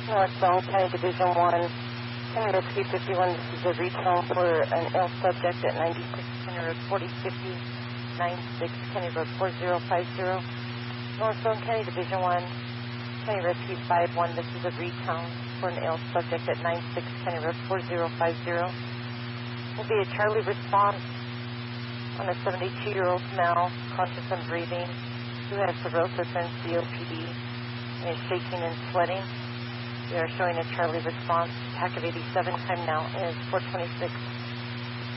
Northbound County Division 1, County Rescue 51. This is a retail for an ill subject at 96 County Road 4050, 96 County Road 4050. Northbound County Division 1, County Rescue 51. This is a retail for an ill subject at 96 County Road 4050. Will be a Charlie response on a 72-year-old male, conscious and breathing, who has cirrhosis and COPD, and is shaking and sweating. We are showing a Charlie response. TAC of 87. Time now is 4:26.